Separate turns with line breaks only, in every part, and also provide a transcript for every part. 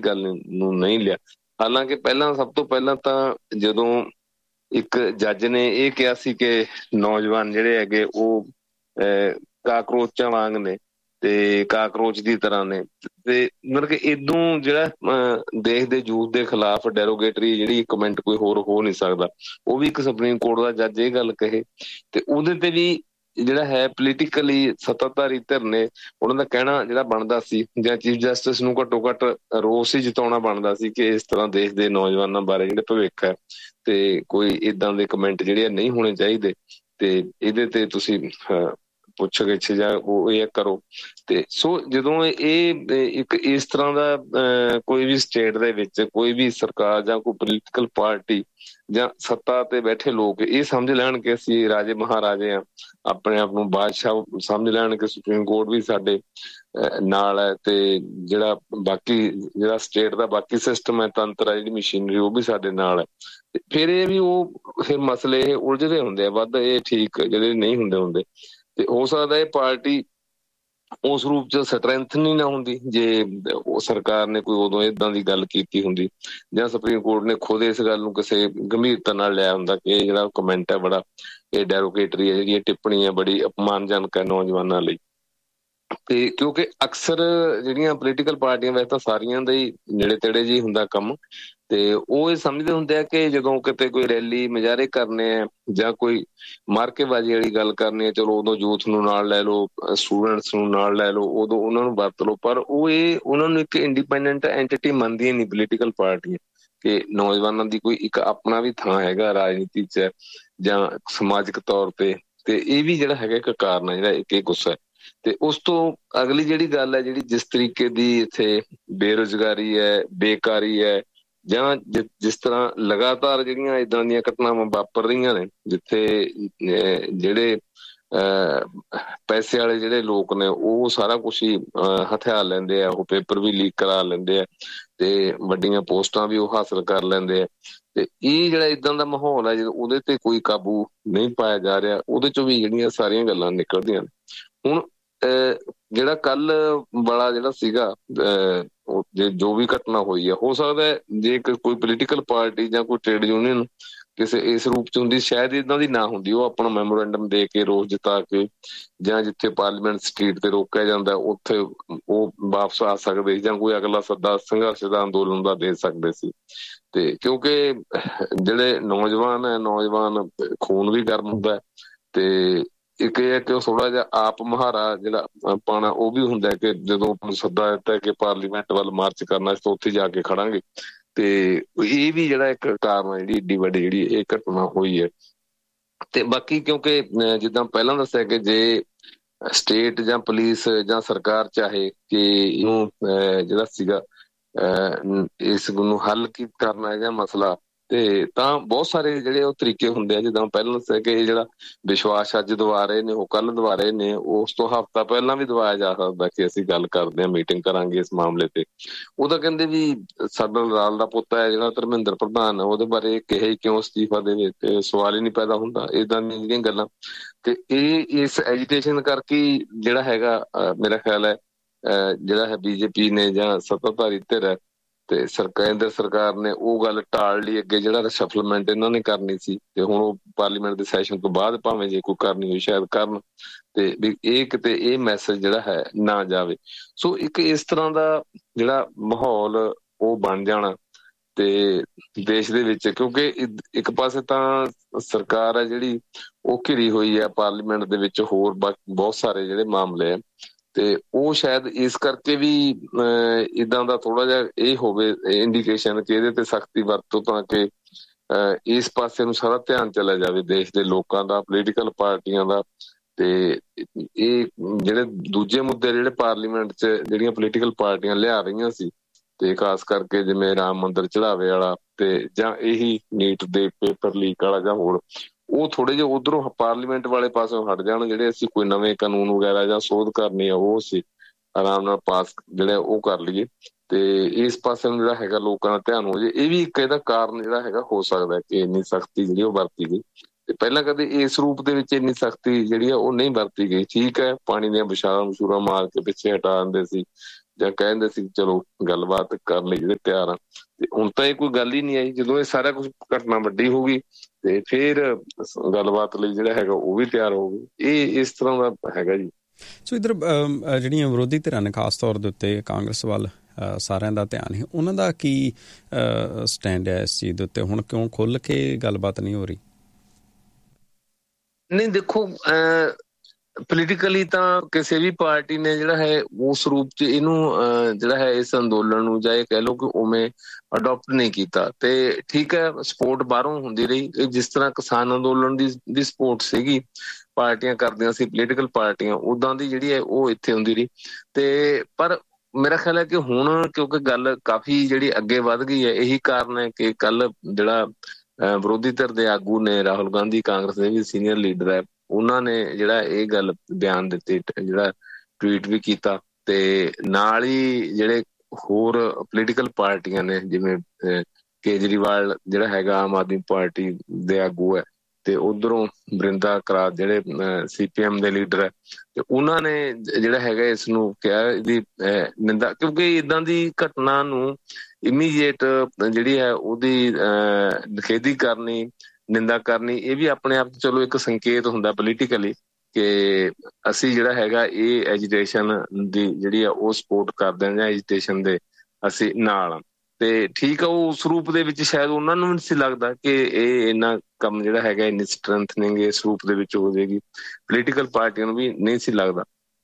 ਗੱਲ ਨੂੰ ਨਹੀਂ ਲਿਆ। ਹਾਲਾਂਕਿ ਪਹਿਲਾਂ, ਸਭ ਤੋਂ ਪਹਿਲਾਂ ਤਾਂ ਜਦੋਂ ਇੱਕ ਜੱਜ ਨੇ ਇਹ ਕਿਹਾ ਸੀ ਕਿ ਨੌਜਵਾਨ ਜਿਹੜੇ ਹੈਗੇ ਉਹ ਕਾਕਰੋਚਾਂ ਵਾਂਗ ਨੇ ਤੇ ਕਾਕਰੋਚ ਦੀ ਤਰ੍ਹਾਂ ਨੇ, ਤੇ ਮਤਲਬ ਕਿ ਇਦੋਂ ਜਿਹੜਾ ਦੇਸ਼ ਦੇ ਯੂਥ ਦੇ ਖਿਲਾਫ ਡੈਰੋਗੇਟਰੀ ਜਿਹੜੀ ਕਮੈਂਟ ਕੋਈ ਹੋਰ ਹੋ ਨਹੀਂ ਸਕਦਾ। ਉਹ ਵੀ ਇੱਕ ਸੁਪਰੀਮ ਕੋਰਟ ਦਾ ਜੱਜ ਇਹ ਗੱਲ ਕਹੇ, ਤੇ ਉਹਦੇ ਤੇ ਵੀ ਜਿਹੜਾ ਹੈ ਪੋਲੀਟੀਕਲੀ ਸੱਤਾਧਾਰੀ ਧਿਰ ਨੇ ਉਹਨਾਂ ਦਾ ਕਹਿਣਾ ਜਿਹੜਾ ਬਣਦਾ ਸੀ, ਜਾਂ ਚੀਫ ਜਸਟਿਸ ਨੂੰ ਘੱਟੋ ਘੱਟ ਰੋਸ ਹੀ ਜਤਾਉਣਾ ਬਣਦਾ ਸੀ ਕਿ ਇਸ ਤਰ੍ਹਾਂ ਦੇਸ਼ ਦੇ ਨੌਜਵਾਨਾਂ ਬਾਰੇ ਜਿਹੜੇ ਭਵਿੱਖ ਹੈ ਤੇ ਕੋਈ ਏਦਾਂ ਦੇ ਕਮੈਂਟ ਜਿਹੜੇ ਨਹੀਂ ਹੋਣੇ ਚਾਹੀਦੇ, ਤੇ ਇਹਦੇ ਤੇ ਤੁਸੀਂ ਪੁੱਛ ਗਿੱਛ ਜਾਂ ਉਹ ਇਹ ਕਰੋ। ਤੇ ਸੋ ਜਦੋਂ ਇਹ ਇੱਕ ਇਸ ਤਰ੍ਹਾਂ ਦਾ ਕੋਈ ਵੀ ਸਟੇਟ ਦੇ ਵਿੱਚ ਕੋਈ ਵੀ ਸਰਕਾਰ ਜਾਂ ਕੋਈ ਪੋਲੀਟੀਕਲ ਪਾਰਟੀ ਜਾਂ ਸੱਤਾ ਤੇ ਬੈਠੇ ਲੋਕ ਇਹ ਸਮਝ ਲੈਣ ਕਿ ਅਸੀਂ ਰਾਜੇ ਮਹਾਰਾਜੇ ਆ, ਆਪਣੇ ਆਪ ਨੂੰ ਬਾਦਸ਼ਾਹ ਸਮਝ ਲੈਣ ਕਿ ਸੁਪਰੀਮ ਕੋਰਟ ਵੀ ਸਾਡੇ ਨਾਲ ਹੈ, ਤੇ ਜਿਹੜਾ ਬਾਕੀ ਜਿਹੜਾ ਸਟੇਟ ਦਾ ਬਾਕੀ ਸਿਸਟਮ ਹੈ, ਤੰਤਰ ਹੈ, ਜਿਹੜੀ ਮਸ਼ੀਨਰੀ ਉਹ ਵੀ ਸਾਡੇ ਨਾਲ ਹੈ, ਫਿਰ ਇਹ ਵੀ ਉਹ ਫਿਰ ਮਸਲੇ ਇਹ ਉਲਝਦੇ ਹੁੰਦੇ ਆ ਵੱਧ, ਇਹ ਠੀਕ ਜਿਹੜੇ ਨਹੀਂ ਹੁੰਦੇ। ਤੇ ਹੋ ਸਕਦਾ ਇਹ ਪਾਰਟੀ ਉਸ ਰੂਪ ਚ ਸਟਰੈਂਥ ਨਹੀਂ ਨਾ ਹੁੰਦੀ ਜੇ ਉਹ ਸਰਕਾਰ ਨੇ ਕੋਈ ਉਦੋਂ ਏਦਾਂ ਦੀ ਗੱਲ ਕੀਤੀ ਹੁੰਦੀ, ਜਾਂ ਸੁਪਰੀਮ ਕੋਰਟ ਨੇ ਖੁਦ ਇਸ ਗੱਲ ਨੂੰ ਕਿਸੇ ਗੰਭੀਰਤਾ ਨਾਲ ਲਿਆ ਹੁੰਦਾ ਕਿ ਇਹ ਜਿਹੜਾ ਕਮੈਂਟ ਹੈ ਬੜਾ ਇਹ ਡੈਰੋਗੇਟਰੀ ਹੈ, ਜਿਹੜੀ ਇਹ ਟਿੱਪਣੀ ਹੈ ਬੜੀ ਅਪਮਾਨਜਨਕ ਹੈ ਨੌਜਵਾਨਾਂ ਲਈ। ਤੇ ਕਿਉਂਕਿ ਅਕਸਰ ਜਿਹੜੀਆਂ ਪੋਲੀਟੀਕਲ ਪਾਰਟੀਆਂ ਵੈਸੇ ਤਾਂ ਸਾਰੀਆਂ ਦਾ ਹੀ ਨੇੜੇ ਤੇੜੇ ਜਿਹੀ ਹੁੰਦਾ ਕੰਮ, ਤੇ ਉਹ ਇਹ ਸਮਝਦੇ ਹੁੰਦੇ ਆ ਕਿ ਜਦੋਂ ਕਿਤੇ ਕੋਈ ਰੈਲੀ ਮੁਜ਼ਾਹਰੇ ਕਰਨੇ ਆ ਜਾਂ ਕੋਈ ਮਾਰਕੇਬਾਜ਼ੀ ਵਾਲੀ ਗੱਲ ਕਰਨੀ ਹੈ, ਚਲੋ ਉਦੋਂ ਯੂਥ ਨੂੰ ਨਾਲ ਲੈ ਲਓ, ਸਟੂਡੈਂਟਸ ਨੂੰ ਨਾਲ ਲੈ ਲਓ, ਉਦੋਂ ਉਹਨਾਂ ਨੂੰ ਵਰਤ ਲਓ। ਪਰ ਉਹ ਇਹ ਉਹਨਾਂ ਨੂੰ ਇੱਕ ਇੰਡੀਪੈਂਡੈਂਟ ਐਂਟੀਟੀ ਮੰਨਦੀਆਂ ਨਹੀਂ ਪੋਲੀਟੀਕਲ ਪਾਰਟੀਆਂ, ਕਿ ਨੌਜਵਾਨਾਂ ਦੀ ਕੋਈ ਇੱਕ ਆਪਣਾ ਵੀ ਥਾਂ ਹੈਗਾ ਰਾਜਨੀਤੀ 'ਚ ਜਾਂ ਸਮਾਜਿਕ ਤੌਰ ਤੇ ਇਹ ਵੀ ਜਿਹੜਾ ਹੈਗਾ ਇੱਕ ਕਾਰਨ ਹੈ ਜਿਹੜਾ ਇੱਕ ਇਹ ਗੁੱਸਾ ਹੈ। ਤੇ ਉਸ ਤੋਂ ਅਗਲੀ ਜਿਹੜੀ ਗੱਲ ਹੈ, ਜਿਹੜੀ ਜਿਸ ਤਰੀਕੇ ਦੀ ਇੱਥੇ ਬੇਰੁਜ਼ਗਾਰੀ ਹੈ, ਬੇਕਾਰੀ ਹੈ, ਜਾਂ ਜਿਸ ਤਰ੍ਹਾਂ ਲਗਾਤਾਰ ਜਿਹੜੀਆਂ ਏਦਾਂ ਦੀਆਂ ਘਟਨਾਵਾਂ ਵਾਪਰ ਰਹੀਆਂ ਨੇ ਜਿੱਥੇ ਜਿਹੜੇ ਪੈਸੇ ਵਾਲੇ ਜਿਹੜੇ ਲੋਕ ਨੇ ਉਹ ਸਾਰਾ ਕੁਛ ਹੀ ਹਥਿਆਰ ਲੈਂਦੇ ਆ, ਉਹ ਪੇਪਰ ਵੀ ਲੀਕ ਕਰਾ ਲੈਂਦੇ ਆ ਤੇ ਵੱਡੀਆਂ ਪੋਸਟਾਂ ਵੀ ਉਹ ਹਾਸਲ ਕਰ ਲੈਂਦੇ ਆ, ਤੇ ਇਹ ਜਿਹੜਾ ਏਦਾਂ ਦਾ ਮਾਹੌਲ ਹੈ ਜਦੋਂ ਉਹਦੇ ਤੇ ਕੋਈ ਕਾਬੂ ਨਹੀਂ ਪਾਇਆ ਜਾ ਰਿਹਾ, ਉਹਦੇ ਚੋਂ ਵੀ ਜਿਹੜੀਆਂ ਸਾਰੀਆਂ ਗੱਲਾਂ ਨਿਕਲਦੀਆਂ ਨੇ। ਹੁਣ ਜਿਹੜਾ ਕੱਲ ਵਾਲਾ ਜਿਹੜਾ ਸੀਗਾ ਜੋ ਵੀ ਘਟਨਾ ਹੋਈ ਹੈ, ਹੋ ਸਕਦਾ ਜੇ ਕੋਈ ਪੋਲੀਟੀਕਲ ਪਾਰਟੀ ਜਾਂ ਕੋਈ ਟ੍ਰੇਡ ਯੂਨੀਅਨ ਕਿਸੇ ਇਸ ਰੂਪ ਚ ਹੁੰਦੀ ਸ਼ਾਇਦ ਏਦਾਂ ਦੀ ਨਾ ਹੁੰਦੀ, ਉਹ ਆਪਣਾ ਮੈਮੋਰੈਂਡਮ ਦੇ ਕੇ ਰੋਸ ਜਤਾ ਕੇ ਜਾਂ ਜਿੱਥੇ ਪਾਰਲੀਮੈਂਟ ਸਟਰੀਟ ਤੇ ਰੋਕਿਆ ਜਾਂਦਾ ਉੱਥੇ ਉਹ ਵਾਪਸ ਆ ਸਕਦੇ ਜਾਂ ਕੋਈ ਅਗਲਾ ਸੱਦਾ ਸੰਘਰਸ਼ ਦਾ ਅੰਦੋਲਨ ਦਾ ਦੇ ਸਕਦੇ ਸੀ। ਤੇ ਕਿਉਂਕਿ ਜਿਹੜੇ ਨੌਜਵਾਨ ਖੂਨ ਵੀ ਗਰਮ ਹੁੰਦਾ, ਤੇ ਇੱਕ ਇਹ ਹੈ ਕਿ ਉਹ ਥੋੜਾ ਜਿਹਾ ਆਪ ਮੁਹਾਰਾ ਜਿਹੜਾ ਪਾਉਣਾ ਉਹ ਵੀ ਹੁੰਦਾ ਕਿ ਜਦੋਂ ਸੱਦਾ ਦਿੱਤਾ ਕਿ ਪਾਰਲੀਮੈਂਟ ਵੱਲ ਮਾਰਚ ਕਰਨਾ ਤਾਂ ਉੱਥੇ ਜਾ ਕੇ ਖੜਾਂਗੇ, ਤੇ ਇਹ ਵੀ ਜਿਹੜਾ ਇੱਕ ਕਾਰਨ ਹੈ ਜਿਹੜੀ ਏਡੀ ਵੱਡੀ ਜਿਹੜੀ ਇਹ ਘਟਨਾ ਹੋਈ ਹੈ। ਤੇ ਬਾਕੀ ਕਿਉਂਕਿ ਜਿੱਦਾਂ ਪਹਿਲਾਂ ਦੱਸਿਆ ਕਿ ਜੇ ਸਟੇਟ ਜਾਂ ਪੁਲਿਸ ਜਾਂ ਸਰਕਾਰ ਚਾਹੇ ਕਿ ਇਹਨੂੰ ਜਿਹੜਾ ਸੀਗਾ ਇਸ ਨੂੰ ਹੱਲ ਕੀ ਕਰਨਾ ਹੈਗਾ ਮਸਲਾ, ਤੇ ਤਾਂ ਬਹੁਤ ਸਾਰੇ ਜਿਹੜੇ ਉਹ ਤਰੀਕੇ ਹੁੰਦੇ ਆ। ਜਿੱਦਾਂ ਪਹਿਲਾਂ ਦੱਸਿਆ ਕਿ ਇਹ ਜਿਹੜਾ ਵਿਸ਼ਵਾਸ ਅੱਜ ਦਵਾ ਰਹੇ ਨੇ ਉਹ ਕੱਲ ਦਵਾ ਰਹੇ ਨੇ, ਉਸ ਤੋਂ ਹਫ਼ਤਾ ਪਹਿਲਾਂ ਵੀ ਦਵਾਇਆ ਜਾ ਸਕਦਾ ਕਿ ਅਸੀਂ ਗੱਲ ਕਰਦੇ ਹਾਂ, ਮੀਟਿੰਗ ਕਰਾਂਗੇ ਇਸ ਮਾਮਲੇ ਤੇ। ਉਹ ਤਾਂ ਕਹਿੰਦੇ ਵੀ ਸਾਡਾ ਲਾਲ ਦਾ ਪੁੱਤ ਹੈ ਜਿਹੜਾ ਧਰਮਿੰਦਰ ਪ੍ਰਧਾਨ, ਉਹਦੇ ਬਾਰੇ ਕਿਹਾ ਕਿਉਂ ਅਸਤੀਫਾ ਦੇਵੇ, ਤੇ ਸਵਾਲ ਹੀ ਨਹੀਂ ਪੈਦਾ ਹੁੰਦਾ ਏਦਾਂ ਦੀਆਂ ਜਿਹੜੀਆਂ ਗੱਲਾਂ। ਤੇ ਇਹ ਇਸ ਐਜੀਟੇਸ਼ਨ ਕਰਕੇ ਜਿਹੜਾ ਹੈਗਾ ਮੇਰਾ ਖਿਆਲ ਹੈ ਜਿਹੜਾ ਹੈ ਬੀਜੇਪੀ ਨੇ ਜਾਂ ਸੱਤਾਧਾਰੀ ਧਿਰ ਹੈ ਤੇ ਕੇਂਦਰ ਸਰਕਾਰ ਨੇ ਉਹ ਗੱਲ ਟਾਲ ਲਈ, ਅੱਗੇ ਜਿਹੜਾ ਸ਼ਫਲਮੈਂਟ ਇਹਨਾਂ ਨੇ ਕਰਨੀ ਸੀ ਤੇ ਹੁਣ ਉਹ ਪਾਰਲੀਮੈਂਟ ਦੇ ਸੈਸ਼ਨ ਤੋਂ ਬਾਅਦ ਭਾਵੇਂ ਜੇ ਕੋਈ ਕਰਨੀ ਹੋਈ ਸ਼ਾਇਦ ਕਰਨ, ਤੇ ਵੀ ਇਹ ਕਿਤੇ ਇਹ ਮੈਸੇਜ ਜਿਹੜਾ ਹੈ ਨਾ ਜਾਵੇ। ਸੋ ਇੱਕ ਇਸ ਤਰ੍ਹਾਂ ਦਾ ਜਿਹੜਾ ਮਾਹੌਲ ਉਹ ਬਣ ਜਾਣਾ ਤੇ ਦੇਸ਼ ਦੇ ਵਿੱਚ, ਕਿਉਂਕਿ ਇੱਕ ਪਾਸੇ ਤਾਂ ਸਰਕਾਰ ਹੈ ਜਿਹੜੀ ਉਹ ਘਿਰੀ ਹੋਈ ਹੈ ਪਾਰਲੀਮੈਂਟ ਦੇ ਵਿੱਚ, ਹੋਰ ਬਹੁਤ ਸਾਰੇ ਜਿਹੜੇ ਮਾਮਲੇ ਆ, ਤੇ ਉਹ ਸ਼ਾਇਦ ਇਸ ਕਰਕੇ ਵੀ ਇੱਦਾਂ ਦਾ ਥੋੜਾ ਜਿਹਾ ਇਹ ਹੋਵੇ ਇੰਡੀਕੇਸ਼ਨ ਕਿ ਇਹਦੇ ਤੇ ਸਖਤੀ ਵਰਤੋ ਤਾਂ ਕਿ ਇਸ ਪਾਸੇ ਨੂੰ ਸਾਰਾ ਧਿਆਨ ਚਲਾ ਜਾਵੇ ਦੇਸ਼ ਦੇ ਲੋਕਾਂ ਦਾ, ਪੋਲੀਟੀਕਲ ਪਾਰਟੀਆਂ ਦਾ। ਤੇ ਇਹ ਜਿਹੜੇ ਦੂਜੇ ਮੁੱਦੇ ਜਿਹੜੇ ਪਾਰਲੀਮੈਂਟ 'ਚ ਜਿਹੜੀਆਂ ਪੋਲੀਟੀਕਲ ਪਾਰਟੀਆਂ ਲਿਆ ਰਹੀਆਂ ਸੀ, ਤੇ ਖਾਸ ਕਰਕੇ ਜਿਵੇਂ ਰਾਮ ਮੰਦਿਰ ਚੜਾਵੇ ਵਾਲਾ ਤੇ ਜਾਂ ਇਹੀ ਨੀਟ ਦੇ ਪੇਪਰ ਲੀਕ ਵਾਲਾ ਜਾਂ ਹੋਰ, ਉਹ ਥੋੜੇ ਜਿਹੇ ਉਧਰੋਂ ਪਾਰਲੀਮੈਂਟ ਵਾਲੇ ਪਾਸੋਂ ਹਟ ਜਾਣ, ਜਿਹੜੇ ਅਸੀਂ ਕੋਈ ਨਵੇਂ ਕਾਨੂੰਨ ਵਗੈਰਾ ਜਾਂ ਸੋਧ ਕਰਨੀ ਆ ਉਹ ਅਸੀਂ ਆਰਾਮ ਨਾਲ ਪਾਸ ਜਿਹੜਾ ਉਹ ਕਰ ਲਈਏ, ਤੇ ਇਸ ਪਾਸੇ ਨੂੰ ਜਿਹੜਾ ਹੈਗਾ ਲੋਕਾਂ ਦਾ ਧਿਆਨ ਹੋ ਜਾਏ। ਇਹ ਵੀ ਇੱਕ ਇਹਦਾ ਕਾਰਨ ਜਿਹੜਾ ਹੈਗਾ ਹੋ ਸਕਦਾ ਕਿ ਇੰਨੀ ਸਖਤੀ ਜਿਹੜੀ ਉਹ ਵਰਤੀ ਗਈ, ਤੇ ਪਹਿਲਾਂ ਕਦੇ ਇਸ ਰੂਪ ਦੇ ਵਿੱਚ ਇੰਨੀ ਸਖਤੀ ਜਿਹੜੀ ਆ ਉਹ ਨਹੀਂ ਵਰਤੀ ਗਈ। ਠੀਕ ਹੈ, ਪਾਣੀ ਦੀਆਂ ਵਿਛਾਲਾਂ ਵਿਛੂਰਾਂ ਮਾਰ ਕੇ ਪਿੱਛੇ ਹਟਾ ਦਿੰਦੇ ਸੀ, ਜਾਂ ਕਹਿੰਦੇ ਸੀ ਚਲੋ ਗੱਲਬਾਤ ਕਰਨ ਲਈ ਜਿਹੜੇ ਤਿਆਰ ਆ। ਤੇ ਹੁਣ ਤਾਂ ਇਹ ਕੋਈ ਗੱਲ ਹੀ ਨਹੀਂ ਆਈ। ਜਦੋਂ ਇਹ ਸਾਰਾ ਕੁਝ ਘਟਨਾ ਵੱਡੀ ਹੋ ਗਈ ਤੇ ਫਿਰ ਗੱਲਬਾਤ ਲਈ ਜਿਹੜਾ ਹੈਗਾ ਉਹ ਵੀ ਤਿਆਰ ਹੋ ਗਈ। ਇਹ ਇਸ ਤਰ੍ਹਾਂ ਦਾ ਹੈਗਾ ਜੀ।
ਸੋ ਇੱਧਰ ਜਿਹੜੀਆਂ ਵਿਰੋਧੀ ਧਿਰਾਂ ਨੇ ਖਾਸ ਤੌਰ ਦੇ ਉੱਤੇ ਕਾਂਗਰਸ ਵੱਲ ਸਾਰਿਆਂ ਦਾ ਧਿਆਨ ਹੈ, ਉਹਨਾਂ ਦਾ ਕੀ ਸਟੈਂਡ ਹੈ ਇਸ ਚੀਜ਼ ਦੇ ਉੱਤੇ? ਹੁਣ ਕਿਉਂ ਖੁੱਲ੍ਹ ਕੇ ਗੱਲਬਾਤ ਨਹੀਂ ਹੋ ਰਹੀ?
ਨਹੀਂ ਦੇਖੋ, ਪੋਲੀਟੀਕਲੀ ਤਾਂ ਕਿਸੇ ਵੀ ਪਾਰਟੀ ਨੇ ਜਿਹੜਾ ਹੈ ਉਸ ਰੂਪ 'ਚ ਇਹਨੂੰ ਜਿਹੜਾ ਹੈ ਇਸ ਅੰਦੋਲਨ ਨੂੰ ਜਾਂ ਇਹ ਕਹਿ ਲਓ ਕਿ ਉਵੇਂ ਅਡੋਪਟ ਨਹੀਂ ਕੀਤਾ। ਤੇ ਠੀਕ ਹੈ, ਸਪੋਰਟ ਬਾਹਰੋਂ ਹੁੰਦੀ ਰਹੀ। ਇਹ ਜਿਸ ਤਰ੍ਹਾਂ ਕਿਸਾਨ ਅੰਦੋਲਨ ਦੀ ਸਪੋਰਟ ਸੀਗੀ, ਪਾਰਟੀਆਂ ਕਰਦੀਆਂ ਸੀ, ਪੋਲੀਟੀਕਲ ਪਾਰਟੀਆਂ, ਉੱਦਾਂ ਦੀ ਜਿਹੜੀ ਹੈ ਉਹ ਇੱਥੇ ਹੁੰਦੀ ਰਹੀ। ਤੇ ਪਰ ਮੇਰਾ ਖਿਆਲ ਹੈ ਕਿ ਹੁਣ ਕਿਉਂਕਿ ਗੱਲ ਕਾਫੀ ਜਿਹੜੀ ਅੱਗੇ ਵੱਧ ਗਈ ਹੈ, ਇਹੀ ਕਾਰਨ ਹੈ ਕਿ ਕੱਲ ਜਿਹੜਾ ਵਿਰੋਧੀ ਧਿਰ ਦੇ ਆਗੂ ਨੇ ਰਾਹੁਲ ਗਾਂਧੀ, ਕਾਂਗਰਸ ਦੇ ਵੀ ਸੀਨੀਅਰ ਲੀਡਰ ਹੈ, ਉਹਨਾਂ ਨੇ ਜਿਹੜਾ ਇਹ ਗੱਲ ਬਿਆਨ ਦਿੱਤੀ, ਜਿਹੜਾ ਟਵੀਟ ਵੀ ਕੀਤਾ। ਤੇ ਨਾਲ ਹੀ ਜਿਹੜੇ ਹੋਰ ਪੋਲੀਟੀਕਲ ਪਾਰਟੀਆਂ ਨੇ, ਜਿਵੇਂ ਕੇਜਰੀਵਾਲ ਜਿਹੜਾ ਹੈਗਾ ਆਮ ਆਦਮੀ ਪਾਰਟੀ ਦੇ ਆਗੂ ਹੈ, ਤੇ ਉਧਰੋਂ ਬਰਿੰਦਾ ਕਰਾਤ ਜਿਹੜੇ CPM ਦੇ ਲੀਡਰ ਹੈ, ਤੇ ਉਹਨਾਂ ਨੇ ਜਿਹੜਾ ਹੈਗਾ ਇਸ ਨੂੰ ਕਿਹਾ, ਇਹਦੀ ਨਿੰਦਾ, ਕਿਉਂਕਿ ਏਦਾਂ ਦੀ ਘਟਨਾ ਨੂੰ ਇਮੀਡੀਏਟ ਜਿਹੜੀ ਹੈ ਉਹਦੀ ਨਿਖੇਧੀ ਕਰਨੀ, ਨਿੰਦਾ ਕਰਨੀ, ਇਹ ਵੀ ਆਪਣੇ ਆਪ ਚਲੋ ਇੱਕ ਸੰਕੇਤ ਹੁੰਦਾ ਪੋਲੀਟੀਕਲੀ ਕਿ ਅਸੀਂ ਜਿਹੜਾ ਹੈਗਾ ਇਹ ਐਜੀਟੇਸ਼ਨ ਦੀ ਜਿਹੜੀ ਆ ਉਹ ਸਪੋਰਟ ਕਰਦੇ ਹਾਂ ਜਾਂ ਐਜੀਟੇਸ਼ਨ ਦੇ ਅਸੀਂ ਨਾਲ ਆ। ਤੇ ਠੀਕ ਆ, ਉਹ ਉਸ ਰੂਪ ਦੇ ਵਿੱਚ ਸ਼ਾਇਦ ਉਹਨਾਂ ਨੂੰ ਵੀ ਨਹੀਂ ਸੀ ਲੱਗਦਾ ਕਿ ਇਹ ਇੰਨਾ ਕੰਮ ਜਿਹੜਾ ਹੈਗਾ ਇੰਨੀ ਸਟਰੈਂਥਨਿੰਗ ਇਸ ਰੂਪ ਦੇ ਵਿੱਚ ਹੋ ਜਾਏਗੀ। ਪੋਲੀਟੀਕਲ ਪਾਰਟੀਆਂ ਨੂੰ ਵੀ ਨਹੀਂ ਸੀ ਲੱਗਦਾ।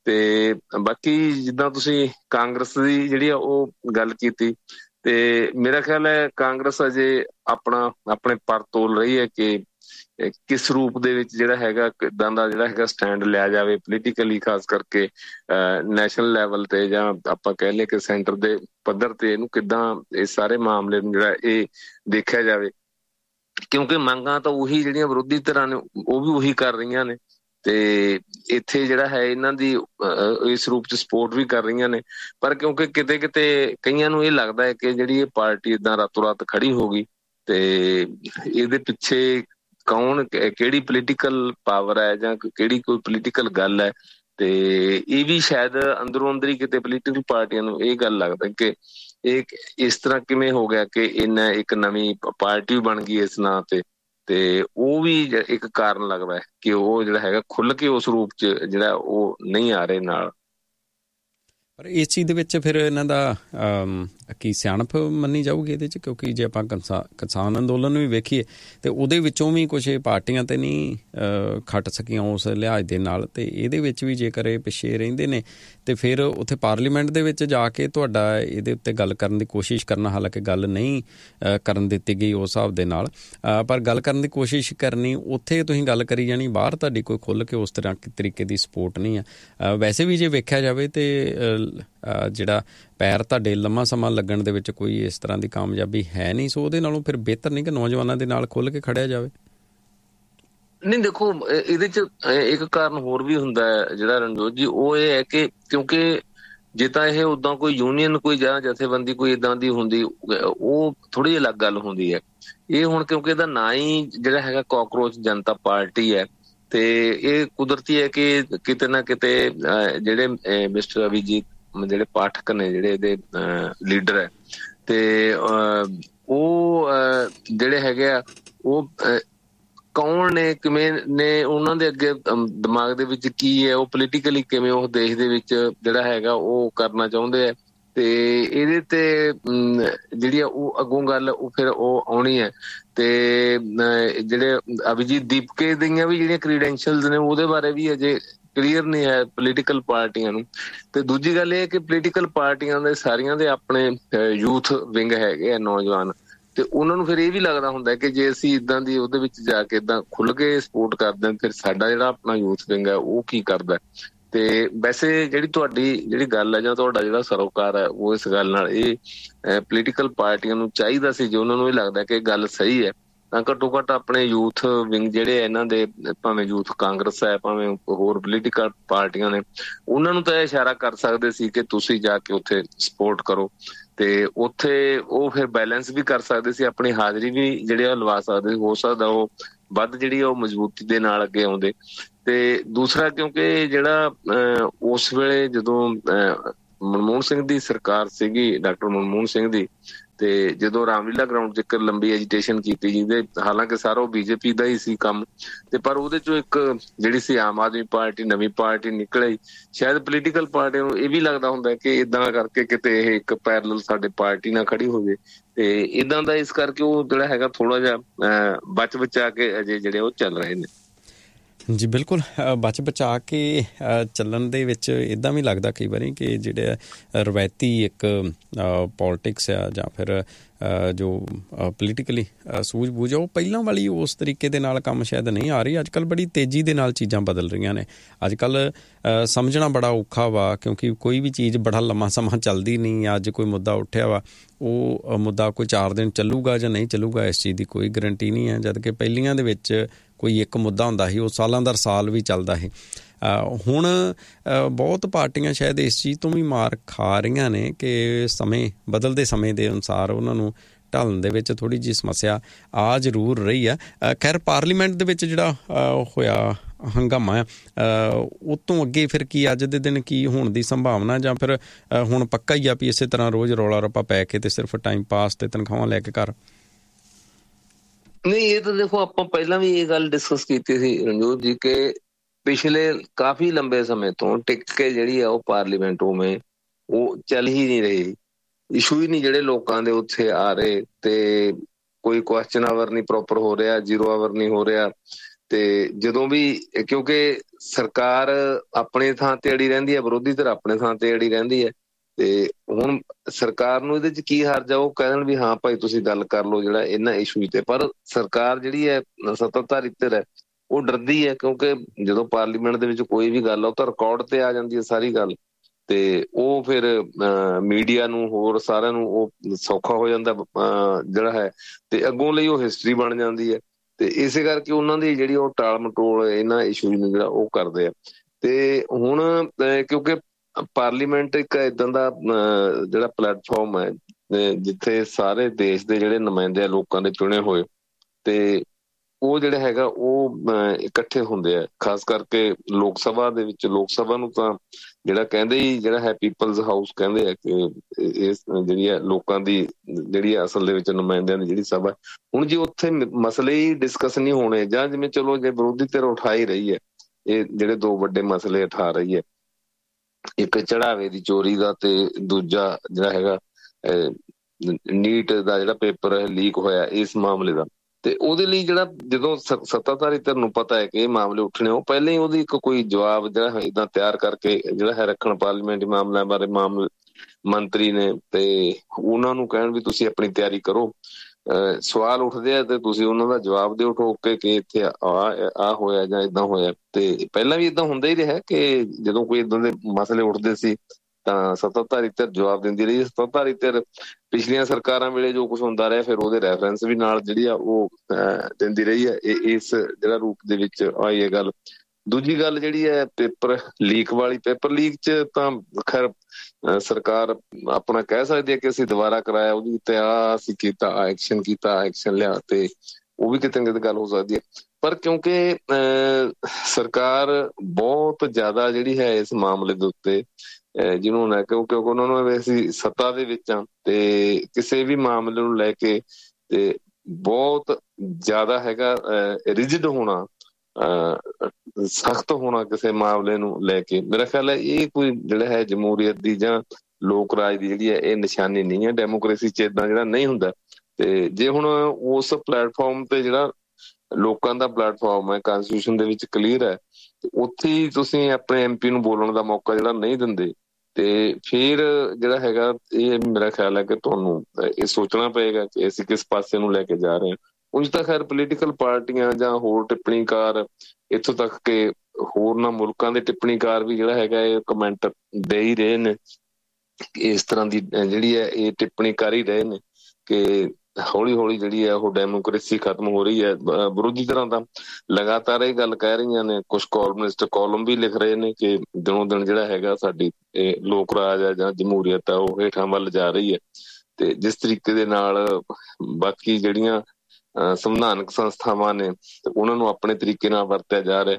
ਤੇ ਬਾਕੀ ਜਿੱਦਾਂ ਤੁਸੀਂ ਕਾਂਗਰਸ ਦੀ ਜਿਹੜੀ ਆ ਉਹ ਗੱਲ ਕੀਤੀ, ਤੇ ਮੇਰਾ ਖਿਆਲ ਹੈ ਕਾਂਗਰਸ ਅਜੇ ਆਪਣੇ ਪਰ ਤੋਲ ਰਹੀ ਹੈ ਕਿ ਕਿਸ ਰੂਪ ਦੇ ਵਿੱਚ ਜਿਹੜਾ ਹੈਗਾ ਕਿੱਦਾਂ ਦਾ ਜਿਹੜਾ ਹੈਗਾ ਸਟੈਂਡ ਲਿਆ ਜਾਵੇ ਪੋਲੀਟੀਕਲੀ, ਖਾਸ ਕਰਕੇ ਨੈਸ਼ਨਲ ਲੈਵਲ ਤੇ, ਜਾਂ ਆਪਾਂ ਕਹਿ ਲਈਏ ਕਿ ਸੈਂਟਰ ਦੇ ਪੱਧਰ ਤੇ ਇਹਨੂੰ ਕਿੱਦਾਂ ਇਸ ਸਾਰੇ ਮਾਮਲੇ ਨੂੰ ਜਿਹੜਾ ਇਹ ਦੇਖਿਆ ਜਾਵੇ। ਕਿਉਂਕਿ ਮੰਗਾਂ ਤਾਂ ਉਹੀ ਜਿਹੜੀਆਂ ਵਿਰੋਧੀ ਧਿਰਾਂ ਨੇ ਉਹ ਵੀ ਉਹੀ ਕਰ ਰਹੀਆਂ ਨੇ, ਤੇ ਇੱਥੇ ਜਿਹੜਾ ਹੈ ਇਹਨਾਂ ਦੀ ਇਸ ਰੂਪ ਚ ਸਪੋਰਟ ਵੀ ਕਰ ਰਹੀਆਂ ਨੇ। ਪਰ ਕਿਉਂਕਿ ਕਿਤੇ ਕਿਤੇ ਕਈਆਂ ਨੂੰ ਇਹ ਲੱਗਦਾ ਹੈ ਕਿ ਜਿਹੜੀ ਇਹ ਪਾਰਟੀ ਏਦਾਂ ਰਾਤੋਂ ਰਾਤ ਖੜੀ ਹੋ ਗਈ, ਤੇ ਇਹਦੇ ਪਿੱਛੇ ਕੌਣ, ਕਿਹੜੀ ਪੋਲੀਟੀਕਲ ਪਾਵਰ ਹੈ ਜਾਂ ਕਿਹੜੀ ਕੋਈ ਪੋਲੀਟੀਕਲ ਗੱਲ ਹੈ, ਤੇ ਇਹ ਵੀ ਸ਼ਾਇਦ ਅੰਦਰੋਂ ਅੰਦਰ ਹੀ ਕਿਤੇ ਪੋਲੀਟੀਕਲ ਪਾਰਟੀਆਂ ਨੂੰ ਇਹ ਗੱਲ ਲੱਗਦਾ ਕਿ ਇਹ ਇਸ ਤਰ੍ਹਾਂ ਕਿਵੇਂ ਹੋ ਗਿਆ ਕਿ ਇਹਨਾਂ ਇੱਕ ਨਵੀਂ ਪਾਰਟੀ ਬਣ ਗਈ ਇਸ ਨਾਂ ਤੇ ਉਹ ਵੀ ਇੱਕ ਕਾਰਨ ਲੱਗਦਾ ਹੈ ਕਿ ਉਹ ਜਿਹੜਾ ਹੈਗਾ ਖੁੱਲ੍ਹ ਕੇ ਉਸ ਰੂਪ 'ਚ ਜਿਹੜਾ ਉਹ ਨਹੀਂ ਆ ਰਹੇ ਨਾਲ।
ਪਰ ਇਸ ਚੀਜ਼ ਦੇ ਵਿੱਚ ਫਿਰ ਇਹਨਾਂ ਦਾ ਕੀ ਸਿਆਣਪ ਮੰਨੀ ਜਾਊਗੀ ਇਹਦੇ 'ਚ? ਕਿਉਂਕਿ ਜੇ ਆਪਾਂ ਕਿਸਾਨ ਅੰਦੋਲਨ ਨੂੰ ਵੀ ਵੇਖੀਏ ਤੇ ਉਹਦੇ ਵਿੱਚੋਂ ਵੀ ਕੁਛ ਪਾਰਟੀਆਂ ਤੇ ਨਹੀਂ ਖੱਟ ਸਕੀਆਂ ਉਸ ਲਿਹਾਜ਼ ਦੇ ਨਾਲ, ਤੇ ਇਹਦੇ ਵਿੱਚ ਵੀ ਜੇਕਰ ਇਹ ਪਿੱਛੇ ਰਹਿੰਦੇ ਨੇ ਤੇ ਫਿਰ ਉੱਥੇ ਪਾਰਲੀਮੈਂਟ ਦੇ ਵਿੱਚ ਜਾ ਕੇ ਤੁਹਾਡਾ ਇਹਦੇ ਉੱਤੇ ਗੱਲ ਕਰਨ ਦੀ ਕੋਸ਼ਿਸ਼ ਕਰਨਾ, ਹਾਲਾਂਕਿ ਗੱਲ ਨਹੀਂ ਕਰਨ ਦਿੱਤੀ ਗਈ ਉਸ ਹਿਸਾਬ ਦੇ ਨਾਲ, ਪਰ ਗੱਲ ਕਰਨ ਦੀ ਕੋਸ਼ਿਸ਼ ਕਰਨੀ, ਉੱਥੇ ਤੁਸੀਂ ਗੱਲ ਕਰੀ ਜਾਣੀ, ਬਾਹਰ ਤੁਹਾਡੀ ਕੋਈ ਖੁੱਲ੍ਹ ਕੇ ਉਸ ਤਰ੍ਹਾਂ ਤਰੀਕੇ ਦੀ ਸਪੋਰਟ ਨਹੀਂ ਆ। ਵੈਸੇ ਵੀ ਜੇ ਵੇਖਿਆ ਜਾਵੇ ਤੇ ਜਿਹੜਾ ਪੈਰ ਤੁਹਾਡੇ ਲੰਮਾ ਸਮਾਂ ਲੱਗਣ ਦੇ ਵਿੱਚ ਕੋਈ ਇਸ ਤਰ੍ਹਾਂ ਦੀ ਕਾਮਯਾਬੀ ਹੈ ਨਹੀਂ। ਸੋ ਉਹਦੇ ਨਾਲੋਂ ਫਿਰ ਬਿਹਤਰ ਨਹੀਂ ਕਿ ਨੌਜਵਾਨਾਂ ਦੇ ਨਾਲ ਖੁੱਲ੍ਹ ਕੇ ਖੜਿਆ ਜਾਵੇ?
ਨਹੀਂ ਦੇਖੋ, ਇਹਦੇ 'ਚ ਇੱਕ ਕਾਰਨ ਹੋਰ ਵੀ ਹੁੰਦਾ ਹੈ ਜਿਹੜਾ ਰਣਜੋਤ ਜੀ, ਉਹ ਇਹ ਹੈ ਕਿ ਕਿਉਂਕਿ ਜੇ ਤਾਂ ਇਹ ਉੱਦਾਂ ਕੋਈ ਯੂਨੀਅਨ ਕੋਈ ਜਾਂ ਜਥੇਬੰਦੀ ਕੋਈ ਇੱਦਾਂ ਦੀ ਹੁੰਦੀ, ਉਹ ਥੋੜ੍ਹੀ ਜਿਹੀ ਅਲੱਗ ਗੱਲ ਹੁੰਦੀ ਹੈ। ਇਹ ਹੁਣ ਕਿਉਂਕਿ ਇਹਦਾ ਨਾਂ ਹੀ ਜਿਹੜਾ ਹੈਗਾ ਕਾਕਰੋਚ ਜਨਤਾ ਪਾਰਟੀ ਹੈ, ਤੇ ਇਹ ਕੁਦਰਤੀ ਹੈ ਕਿ ਕਿਤੇ ਨਾ ਕਿਤੇ ਜਿਹੜੇ ਮਿਸਟਰ ਅਭਿਜੀਤ ਜਿਹੜੇ ਪਾਠਕ ਨੇ, ਜਿਹੜੇ ਇਹਦੇ ਲੀਡਰ ਹੈ, ਤੇ ਉਹ ਜਿਹੜੇ ਹੈਗੇ ਆ ਉਹ ਕੌਣ ਨੇ, ਕਿਵੇਂ ਨੇ, ਉਹਨਾਂ ਦੇ ਅੱਗੇ ਦਿਮਾਗ ਦੇ ਵਿੱਚ ਕੀ ਹੈ, ਉਹ ਪੋਲੀਟੀਕਲੀ ਕਿਵੇਂ ਉਹ ਦੇਸ਼ ਦੇ ਵਿੱਚ ਜਿਹੜਾ ਹੈਗਾ ਉਹ ਕਰਨਾ ਚਾਹੁੰਦੇ ਹੈ, ਤੇ ਇਹਦੇ ਤੇ ਜਿਹੜੀ ਆ ਉਹ ਅੱਗੋਂ ਗੱਲ ਉਹ ਫਿਰ ਉਹ ਆਉਣੀ ਹੈ। ਤੇ ਜਿਹੜੇ ਅਭਿਜੀਤ ਦੀਪਕੇ ਦੀਆਂ ਵੀ ਜਿਹੜੀਆਂ ਕ੍ਰੀਡੈਂਸ਼ੀਅਲਸ ਨੇ ਉਹਦੇ ਬਾਰੇ ਵੀ ਅਜੇ ਕਲੀਅਰ ਨਹੀਂ ਹੈ ਪੋਲੀਟੀਕਲ ਪਾਰਟੀਆਂ ਨੂੰ। ਤੇ ਦੂਜੀ ਗੱਲ ਇਹ ਕਿ ਪੋਲੀਟੀਕਲ ਪਾਰਟੀਆਂ ਦੇ ਸਾਰੀਆਂ ਦੇ ਆਪਣੇ ਯੂਥ ਵਿੰਗ ਹੈਗੇ ਆ, ਨੌਜਵਾਨ, ਤੇ ਉਹਨਾਂ ਨੂੰ ਫਿਰ ਇਹ ਵੀ ਲੱਗਦਾ ਹੁੰਦਾ ਕਿ ਜੇ ਅਸੀਂ ਇੱਦਾਂ ਦੀ ਉਹਦੇ ਵਿੱਚ ਜਾ ਕੇ ਇੱਦਾਂ ਖੁੱਲ੍ਹ ਕੇ ਸਪੋਰਟ ਕਰਦੇ ਹਾਂ, ਫਿਰ ਸਾਡਾ ਜਿਹੜਾ ਆਪਣਾ ਯੂਥ ਵਿੰਗ ਹੈ ਉਹ ਕੀ ਕਰਦਾ। ਤੇ ਵੈਸੇ ਜਿਹੜੀ ਤੁਹਾਡੀ ਜਿਹੜੀ ਗੱਲ ਹੈ ਜਾਂ ਤੁਹਾਡਾ ਜਿਹੜਾ ਸਰੋਕਾਰ ਹੈ, ਉਹ ਇਸ ਗੱਲ ਨਾਲ ਇਹ ਪੋਲੀਟੀਕਲ ਪਾਰਟੀਆਂ ਨੂੰ ਚਾਹੀਦਾ ਸੀ, ਜੇ ਉਹਨਾਂ ਨੂੰ ਇਹ ਲੱਗਦਾ ਕਿ ਗੱਲ ਸਹੀ ਹੈ, ਤਾਂ ਘੱਟੋ ਘੱਟ ਆਪਣੇ ਯੂਥ ਵਿੰਗ ਜਿਹੜੇ ਇਹਨਾਂ ਦੇ, ਭਾਵੇਂ ਯੂਥ ਕਾਂਗਰਸ ਹੈ, ਭਾਵੇਂ ਹੋਰ ਪੋਲੀਟੀਕਲ ਪਾਰਟੀਆਂ ਨੇ, ਉਹਨਾਂ ਨੂੰ ਤਾਂ ਇਹ ਇਸ਼ਾਰਾ ਕਰ ਸਕਦੇ ਸੀ ਕਿ ਤੁਸੀਂ ਜਾ ਕੇ ਉੱਥੇ ਸਪੋਰਟ ਕਰੋ, ਤੇ ਉੱਥੇ ਉਹ ਫਿਰ ਬੈਲੈਂਸ ਵੀ ਕਰ ਸਕਦੇ ਸੀ, ਆਪਣੀ ਹਾਜ਼ਰੀ ਵੀ ਜਿਹੜੇ ਉਹ ਲਵਾ ਸਕਦੇ, ਹੋ ਸਕਦਾ ਉਹ ਵੱਧ ਜਿਹੜੀ ਉਹ ਮਜ਼ਬੂਤੀ ਦੇ ਨਾਲ ਅੱਗੇ ਆਉਂਦੇ। ਤੇ ਦੂਸਰਾ, ਕਿਉਂਕਿ ਜਿਹੜਾ ਉਸ ਵੇਲੇ ਜਦੋਂ ਮਨਮੋਹਨ ਸਿੰਘ ਦੀ ਸਰਕਾਰ ਸੀਗੀ, ਡਾਕਟਰ ਮਨਮੋਹਨ ਸਿੰਘ ਦੀ, ਤੇ ਜਦੋਂ ਰਾਮਲੀਲਾ ਗਰਾਊਂਡ 'ਚ ਇੱਕ ਲੰਬੀ ਐਜੀਟੇਸ਼ਨ ਕੀਤੀ ਜਿਹਦੇ ਹਾਲਾਂਕਿ ਸਾਰਾ ਉਹ ਬੀਜੇਪੀ ਦਾ ਹੀ ਸੀ ਕੰਮ, ਤੇ ਪਰ ਉਹਦੇ 'ਚੋਂ ਇੱਕ ਜਿਹੜੀ ਸੀ ਆਮ ਆਦਮੀ ਪਾਰਟੀ ਨਵੀਂ ਪਾਰਟੀ ਨਿਕਲ ਆਈ। ਸ਼ਾਇਦ ਪੋਲੀਟੀਕਲ ਪਾਰਟੀਆਂ ਨੂੰ ਇਹ ਵੀ ਲੱਗਦਾ ਹੁੰਦਾ ਕਿ ਇਦਾਂ ਕਰਕੇ ਕਿਤੇ ਇਹ ਇੱਕ ਪੈਰਲਲ ਸਾਡੇ ਪਾਰਟੀ ਨਾਲ ਖੜੀ ਹੋ ਜਾਵੇ, ਤੇ ਇਦਾਂ ਦਾ ਇਸ ਕਰਕੇ ਉਹ ਜਿਹੜਾ ਹੈਗਾ ਥੋੜਾ ਜਿਹਾ ਬਚ ਬਚਾ ਕੇ ਅਜੇ ਜਿਹੜੇ ਉਹ ਚੱਲ ਰਹੇ ਨੇ।
ਜੀ ਬਿਲਕੁਲ, ਬਚ ਬਚਾ ਕੇ ਚੱਲਣ ਦੇ ਵਿੱਚ ਇੱਦਾਂ ਵੀ ਲੱਗਦਾ ਕਈ ਵਾਰੀ ਕਿ ਜਿਹੜੇ ਰਵਾਇਤੀ ਇੱਕ ਪੋਲੀਟਿਕਸ ਆ ਜਾਂ ਫਿਰ ਜੋ ਪੋਲੀਟੀਕਲੀ ਸੂਝ ਬੂਝ ਆ ਉਹ ਪਹਿਲਾਂ ਵਾਲੀ ਉਸ ਤਰੀਕੇ ਦੇ ਨਾਲ ਕੰਮ ਸ਼ਾਇਦ ਨਹੀਂ ਆ ਰਹੀ। ਅੱਜ ਕੱਲ੍ਹ ਬੜੀ ਤੇਜ਼ੀ ਦੇ ਨਾਲ ਚੀਜ਼ਾਂ ਬਦਲ ਰਹੀਆਂ ਨੇ। ਅੱਜ ਕੱਲ੍ਹ ਸਮਝਣਾ ਬੜਾ ਔਖਾ ਵਾ ਕਿਉਂਕਿ ਕੋਈ ਵੀ ਚੀਜ਼ ਬੜਾ ਲੰਮਾ ਸਮਾਂ ਚੱਲਦੀ ਨਹੀਂ। ਅੱਜ ਕੋਈ ਮੁੱਦਾ ਉੱਠਿਆ ਵਾ, ਉਹ ਮੁੱਦਾ ਕੋਈ 4 ਦਿਨ ਚੱਲੂਗਾ ਜਾਂ ਨਹੀਂ ਚੱਲੂਗਾ ਇਸ ਚੀਜ਼ ਦੀ ਕੋਈ ਗਰੰਟੀ ਨਹੀਂ ਹੈ। ਜਦ ਕਿ ਪਹਿਲੀਆਂ ਦੇ ਵਿੱਚ ਕੋਈ ਇੱਕ ਮੁੱਦਾ ਹੁੰਦਾ ਸੀ, ਉਹ ਸਾਲਾਂ ਦਰ ਸਾਲ ਵੀ ਚੱਲਦਾ ਸੀ। ਹੁਣ ਬਹੁਤ ਪਾਰਟੀਆਂ ਸ਼ਾਇਦ ਇਸ ਚੀਜ਼ ਤੋਂ ਵੀ ਮਾਰ ਖਾ ਰਹੀਆਂ ਨੇ ਕਿ ਬਦਲਦੇ ਸਮੇਂ ਦੇ ਅਨੁਸਾਰ ਉਹਨਾਂ ਨੂੰ ਢਾਲਣ ਦੇ ਵਿੱਚ ਥੋੜ੍ਹੀ ਜਿਹੀ ਸਮੱਸਿਆ ਆ ਜ਼ਰੂਰ ਰਹੀ ਆ। ਖੈਰ ਪਾਰਲੀਮੈਂਟ ਦੇ ਵਿੱਚ ਜਿਹੜਾ ਹੋਇਆ ਹੰਗਾਮਾ ਉਹ ਤੋਂ ਅੱਗੇ ਫਿਰ ਕੀ ਅੱਜ ਦੇ ਦਿਨ ਕੀ ਹੋਣ ਦੀ ਸੰਭਾਵਨਾ, ਜਾਂ ਫਿਰ ਹੁਣ ਪੱਕਾ ਹੀ ਆ ਵੀ ਇਸੇ ਤਰ੍ਹਾਂ ਰੋਜ਼ ਰੌਲਾ ਰੱਪਾ ਪੈ ਕੇ ਤੇ ਸਿਰਫ ਟਾਈਮ ਪਾਸ ਤੇ ਤਨਖਾਹਾਂ ਲੈ ਕੇ ਘਰ?
ਨਹੀਂ, ਇਹ ਤਾਂ ਦੇਖੋ ਆਪਾਂ ਪਹਿਲਾਂ ਵੀ ਇਹ ਗੱਲ ਡਿਸਕਸ ਕੀਤੀ ਸੀ ਰਣਜੋਤ ਜੀ ਕਿ ਪਿਛਲੇ ਕਾਫੀ ਲੰਬੇ ਸਮੇਂ ਤੋਂ ਟਿਕ ਕੇ ਜਿਹੜੀ ਆ ਉਹ ਪਾਰਲੀਮੈਂਟ ਉਵੇਂ ਉਹ ਚੱਲ ਹੀ ਨਹੀਂ ਰਹੀ। ਇਸ਼ੂ ਹੀ ਨਹੀਂ ਜਿਹੜੇ ਲੋਕਾਂ ਦੇ ਉੱਥੇ ਆ ਰਹੇ, ਤੇ ਕੋਈ ਕੁਐਸਚਨ ਆਵਰ ਨਹੀਂ ਪ੍ਰੋਪਰ ਹੋ ਰਿਹਾ, 0 ਆਵਰ ਨਹੀਂ ਹੋ ਰਿਹਾ। ਤੇ ਜਦੋਂ ਵੀ ਕਿਉਂਕਿ ਸਰਕਾਰ ਆਪਣੇ ਥਾਂ ਤੇ ਅੜੀ ਰਹਿੰਦੀ ਹੈ, ਵਿਰੋਧੀ ਧਿਰ ਆਪਣੇ ਥਾਂ ਤੇ ਅੜੀ ਰਹਿੰਦੀ ਹੈ, ਤੇ ਹੁਣ ਸਰਕਾਰ ਨੂੰ ਇਹਦੇ 'ਚ ਕੀ ਹਰਜ ਆ? ਉਹ ਕਹਿ ਦੇਣ ਵੀ ਹਾਂ ਭਾਈ ਤੁਸੀਂ ਗੱਲ ਕਰ ਲਓ ਜਿਹੜਾ ਇਹਨਾਂ ਇਸ਼ੂ ਤੇ। ਪਰ ਸਰਕਾਰ ਜਿਹੜੀ ਹੈ ਸੱਤਾਧਾਰੀ ਧਿਰ ਹੈ ਉਹ ਡਰਦੀ ਹੈ, ਕਿਉਂਕਿ ਜਦੋਂ ਪਾਰਲੀਮੈਂਟ ਦੇ ਵਿੱਚ ਕੋਈ ਵੀ ਗੱਲ ਆ ਉਹ ਤਾਂ ਰਿਕਾਰਡ ਤੇ ਆ ਜਾਂਦੀ ਹੈ ਸਾਰੀ ਗੱਲ, ਤੇ ਉਹ ਫਿਰ ਮੀਡੀਆ ਨੂੰ ਹੋਰ ਸਾਰਿਆਂ ਨੂੰ ਉਹ ਸੌਖਾ ਹੋ ਜਾਂਦਾ ਜਿਹੜਾ ਹੈ, ਤੇ ਅੱਗੋਂ ਲਈ ਉਹ ਹਿਸਟਰੀ ਬਣ ਜਾਂਦੀ ਹੈ। ਤੇ ਇਸੇ ਕਰਕੇ ਉਹਨਾਂ ਦੀ ਜਿਹੜੀ ਉਹ ਟਾਲ ਮਟੋਲ ਇਹਨਾਂ ਇਸ਼ੂਜ਼ ਨੂੰ ਜਿਹੜਾ ਉਹ ਕਰਦੇ ਆ। ਤੇ ਹੁਣ ਕਿਉਂਕਿ ਪਾਰਲੀਮੈਂਟ ਇੱਕ ਏਦਾਂ ਦਾ ਜਿਹੜਾ ਪਲੇਟਫਾਰਮ ਹੈ ਜਿੱਥੇ ਸਾਰੇ ਦੇਸ਼ ਦੇ ਜਿਹੜੇ ਨੁਮਾਇੰਦੇ ਆ ਲੋਕਾਂ ਦੇ ਚੁਣੇ ਹੋਏ, ਤੇ ਉਹ ਜਿਹੜਾ ਹੈਗਾ ਉਹ ਇਕੱਠੇ ਹੁੰਦੇ ਆ। ਖਾਸ ਕਰਕੇ ਲੋਕ ਸਭਾ ਦੇ ਵਿੱਚ, ਲੋਕ ਸਭਾ ਨੂੰ ਤਾਂ ਜਿਹੜਾ ਕਹਿੰਦੇ ਹੀ ਜਿਹੜਾ ਹੈ ਪੀਪਲਜ਼ ਹਾਊਸ ਕਹਿੰਦੇ ਆ ਕਿ ਇਸ ਜਿਹੜੀ ਹੈ ਲੋਕਾਂ ਦੀ ਜਿਹੜੀ ਅਸਲ ਦੇ ਵਿੱਚ ਨੁਮਾਇੰਦਿਆਂ ਦੀ ਜਿਹੜੀ ਸਭਾ। ਹੁਣ ਜੇ ਉੱਥੇ ਮਸਲੇ ਹੀ ਡਿਸਕਸ ਨਹੀਂ ਹੋਣੇ, ਜਾਂ ਜਿਵੇਂ ਚਲੋ ਜੇ ਵਿਰੋਧੀ ਧਿਰ ਉਠਾ ਹੀ ਰਹੀ ਹੈ ਇਹ ਜਿਹੜੇ 2 ਵੱਡੇ ਮਸਲੇ ਉਠਾ ਰਹੀ ਹੈ, ਇੱਕ ਚੜਾਵੇ ਦੀ ਚੋਰੀ ਦਾ ਤੇ ਦੂਜਾ ਜਿਹੜਾ ਹੈਗਾ ਨੀਟ ਦਾ ਜਿਹੜਾ ਪੇਪਰ ਲੀਕ ਹੋਇਆ ਇਸ ਮਾਮਲੇ ਦਾ, ਤੇ ਉਹਦੇ ਲਈ ਜਿਹੜਾ ਜਦੋਂ ਸੱਤਾਧਾਰੀ ਧਿਰ ਨੂੰ ਪਤਾ ਹੈ ਕਿ ਇਹ ਮਾਮਲੇ ਉੱਠਣੇ, ਉਹ ਪਹਿਲਾਂ ਹੀ ਉਹਦੀ ਇੱਕ ਕੋਈ ਜਵਾਬ ਜਿਹੜਾ ਏਦਾਂ ਤਿਆਰ ਕਰਕੇ ਜਿਹੜਾ ਹੈ ਰੱਖਣ ਪਾਰਲੀਮੈਂਟੀ ਮਾਮਲਿਆਂ ਬਾਰੇ ਮੰਤਰੀ ਨੇ, ਤੇ ਉਹਨਾਂ ਨੂੰ ਕਹਿਣ ਵੀ ਤੁਸੀਂ ਆਪਣੀ ਤਿਆਰੀ ਕਰੋ। ਸਵਾਲ ਉੱਠਦੇ ਆ ਤੇ ਤੁਸੀਂ ਉਹਨਾਂ ਦਾ ਜਵਾਬ ਦਿਓ ਠੋਕ ਕੇ ਕਿ ਇੱਥੇ ਆ ਹੋਇਆ ਜਾਂ ਏਦਾਂ ਹੋਇਆ। ਤੇ ਪਹਿਲਾਂ ਵੀ ਏਦਾਂ ਹੁੰਦਾ ਹੀ ਰਿਹਾ ਕਿ ਜਦੋਂ ਕੋਈ ਏਦਾਂ ਦੇ ਮਸਲੇ ਉੱਠਦੇ ਸੀ ਤਾਂ ਸੱਤਾਧਾਰੀ ਧਿਰ ਜਵਾਬ ਦਿੰਦੀ ਰਹੀ। ਸੱਤਾਧਾਰੀ ਧਿਰ ਪਿਛਲੀਆਂ ਸਰਕਾਰਾਂ ਵੇਲੇ ਜੋ ਕੁਛ ਹੁੰਦਾ ਰਿਹਾ ਫਿਰ ਉਹਦੇ ਰੈਫਰੈਂਸ ਵੀ ਨਾਲ ਜਿਹੜੀ ਆ ਉਹ ਦਿੰਦੀ ਰਹੀ ਹੈ। ਇਸ ਜਿਹੜਾ ਰੂਪ ਦੇ ਵਿੱਚ ਆਈ ਹੈ ਗੱਲ। ਦੂਜੀ ਗੱਲ ਜਿਹੜੀ ਹੈ ਪੇਪਰ ਲੀਕ ਵਾਲੀ, ਪੇਪਰ ਲੀਕ 'ਚ ਤਾਂ ਖੈਰ ਸਰਕਾਰ ਆਪਣਾ ਕਹਿ ਸਕਦੀ ਹੈ ਕਿ ਅਸੀਂ ਦੁਬਾਰਾ ਕਰਾਇਆ, ਉਹਦੀ ਤੇ ਅਸੀਂ ਕੀਤਾ, ਐਕਸ਼ਨ ਕੀਤਾ, ਐਕਸ਼ਨ ਲਿਆ, ਤੇ ਉਹ ਵੀ ਕਿਤੇ ਨਾ ਕਿਤੇ ਗੱਲ ਹੋ ਸਕਦੀ ਹੈ। ਪਰ ਕਿਉਂਕਿ ਸਰਕਾਰ ਬਹੁਤ ਜ਼ਿਆਦਾ ਜਿਹੜੀ ਹੈ ਇਸ ਮਾਮਲੇ ਦੇ ਉੱਤੇ ਜਿਹਨੂੰ ਲੈ ਕੇ ਕਿਉਂਕਿ ਉਹਨਾਂ ਨੂੰ ਅਸੀਂ ਸੱਤਾ ਦੇ ਵਿੱਚ ਆ, ਤੇ ਕਿਸੇ ਵੀ ਮਾਮਲੇ ਨੂੰ ਲੈ ਕੇ ਤੇ ਬਹੁਤ ਜ਼ਿਆਦਾ ਹੈਗਾ ਰਿਜਿਡ ਹੋਣਾ, ਸਖਤ ਹੋਣਾ ਕਿਸੇ ਮਾਮਲੇ ਨੂੰ ਲੈ ਕੇ। ਮੇਰਾ ਖਿਆਲ ਹੈ ਇਹ ਕੋਈ ਜਿਹੜਾ ਹੈ ਜਮਹੂਰੀਅਤ ਦੀ ਜਾਂ ਲੋਕ ਰਾਜ ਦੀ ਜਿਹੜੀ ਹੈ ਇਹ ਨਿਸ਼ਾਨੀ ਨਹੀਂ ਹੈ। ਡੈਮੋਕ੍ਰੇਸੀ 'ਚ ਏਦਾਂ ਜਿਹੜਾ ਨਹੀਂ ਹੁੰਦਾ। ਤੇ ਜੇ ਹੁਣ ਉਸ ਪਲੇਟਫਾਰਮ ਤੇ ਜਿਹੜਾ ਲੋਕਾਂ ਦਾ ਪਲੇਟਫਾਰਮ ਹੈ ਕਨਸਟੀਟਿਊਸ਼ਨ ਦੇ ਵਿੱਚ ਕਲੀਅਰ ਹੈ, ਤੇ ਉੱਥੇ ਹੀ ਤੁਸੀਂ ਆਪਣੇ MP ਨੂੰ ਬੋਲਣ ਦਾ ਮੌਕਾ ਜਿਹੜਾ ਨਹੀਂ ਦਿੰਦੇ, ਤੇ ਫਿਰ ਜਿਹੜਾ ਹੈਗਾ ਇਹ ਮੇਰਾ ਖਿਆਲ ਹੈ ਕਿ ਤੁਹਾਨੂੰ ਇਹ ਸੋਚਣਾ ਪਏਗਾ ਕਿ ਅਸੀਂ ਕਿਸ ਪਾਸੇ ਨੂੰ ਲੈ ਕੇ ਜਾ ਰਹੇ ਹਾਂ। ਉਂਝ ਤਾਂ ਖੈਰ ਪੋਲੀਟੀਕਲ ਪਾਰਟੀਆਂ ਜਾਂ ਹੋਰ ਟਿੱਪਣੀਕਾਰ, ਇੱਥੋਂ ਤੱਕ ਕਿ ਹੋਰਨਾਂ ਮੁਲਕਾਂ ਦੇ ਟਿੱਪਣੀਕਾਰ ਵੀ ਜਿਹੜਾ ਹੈਗਾ ਇਹ ਕਮੈਂਟ ਦੇ ਹੀ ਰਹੇ ਨੇ, ਇਸ ਤਰ੍ਹਾਂ ਦੀ ਜਿਹੜੀ ਹੈ ਇਹ ਟਿੱਪਣੀ ਕਰ ਹੀ ਰਹੇ ਨੇ ਕਿ ਹੌਲੀ ਹੌਲੀ ਜਿਹੜੀ ਹੈ ਉਹ ਡੈਮੋਕ੍ਰੇਸੀ ਖਤਮ ਹੋ ਰਹੀ ਹੈ। ਵਿਰੋਧੀ ਧਿਰਾਂ ਤਾਂ ਲਗਾਤਾਰ ਇਹ ਗੱਲ ਕਹਿ ਰਹੀਆਂ ਨੇ, ਕੁਛ ਕਾਲਮਿਸਟ ਕਾਲਮ ਵੀ ਲਿਖ ਰਹੇ ਨੇ ਕਿ ਦਿਨੋਂ ਦਿਨ ਜਿਹੜਾ ਹੈਗਾ ਸਾਡੀ ਇਹ ਲੋਕ ਰਾਜ ਹੈ ਜਾਂ ਜਮਹੂਰੀਅਤ ਹੈ ਉਹ ਹੇਠਾਂ ਵੱਲ ਜਾ ਰਹੀ ਹੈ। ਤੇ ਜਿਸ ਤਰੀਕੇ ਦੇ ਨਾਲ ਬਾਕੀ ਜਿਹੜੀਆਂ ਸੰਵਿਧਾਨਕ ਸੰਸਥਾਵਾਂ ਨੇ ਉਹਨਾਂ ਨੂੰ ਆਪਣੇ ਤਰੀਕੇ ਨਾਲ ਵਰਤਿਆ ਜਾ ਰਿਹਾ,